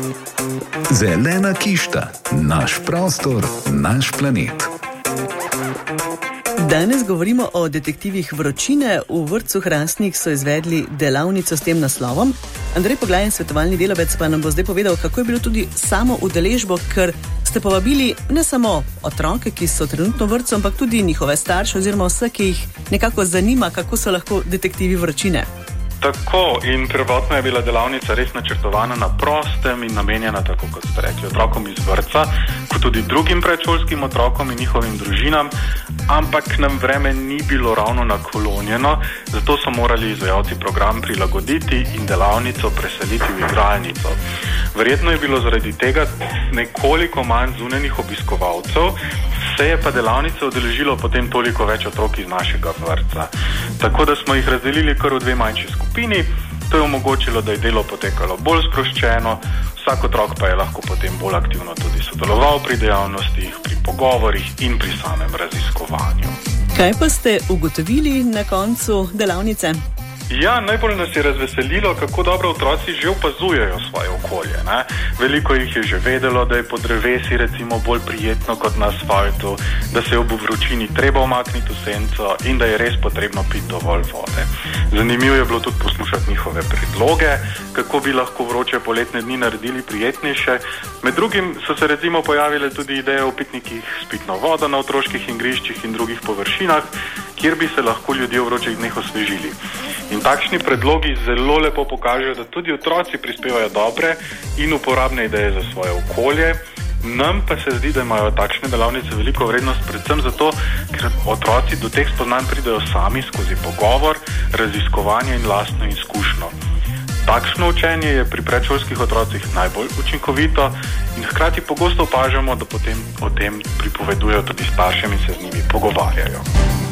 Zelena kišta, naš prostor, naš planet. Danes govorimo o detektivih vročine. V vrtcu Hrastnik so izvedli delavnico s tem naslovom. Andrej Poglajen, svetovalni delavec, pa nam bo zdaj povedal, kako je bilo tudi samo udeležbo, ker ste povabili ne samo otroke, ki so trenutno v vrtcu, ampak tudi njihove starše oziroma vse, ki jih nekako zanima, kako so lahko detektivi vročine. Tako, in prvotno je bila delavnica res načrtovana na prostem in namenjena, tako kot ste rekli, otrokom iz vrtca, kot tudi drugim predšolskim otrokom in njihovim družinam, ampak nam vreme ni bilo ravno naklonjeno, zato so morali izvajalci program prilagoditi in delavnico preseliti v igralnico. Verjetno je bilo zaradi tega nekoliko manj zunanjih obiskovalcev, se je pa delavnice udeležilo potem toliko več otrok iz našega vrtca. Tako da smo jih razdelili kar v dve manjši skupini, to je omogočilo, da je delo potekalo bolj sproščeno, vsak otrok pa je lahko potem bolj aktivno tudi sodeloval pri dejavnostih, pri pogovorih in pri samem raziskovanju. Kaj pa ste ugotovili na koncu delavnice? Ja, najbolj nas je razveselilo, kako dobro otroci že opazujejo svoje okolje. Ne? Veliko jih je že vedelo, da je po drevesi recimo bolj prijetno kot na asfaltu, da se je ob vročini treba umakniti v senco in da je res potrebno piti dovolj vode. Zanimivo je bilo tudi poslušati njihove predloge, kako bi lahko vroče poletne dni naredili prijetnejše. Med drugim so se recimo pojavile tudi ideje o pitnikih s pitno vodo na otroških igriščih in drugih površinah, kjer bi se lahko ljudje v vročih dneh osvežili. In takšni predlogi zelo lepo pokažejo, da tudi otroci prispevajo dobre in uporabne ideje za svoje okolje. Nam pa se zdi, da imajo takšne delavnice veliko vrednost, predvsem zato, ker otroci do teh spoznanj pridejo sami skozi pogovor, raziskovanje in lastno izkušnjo. Takšno učenje je pri predšolskih otrocih najbolj učinkovito in hkrati pogosto opažamo, da potem o tem pripovedujejo tudi staršem in se z njimi pogovarjajo.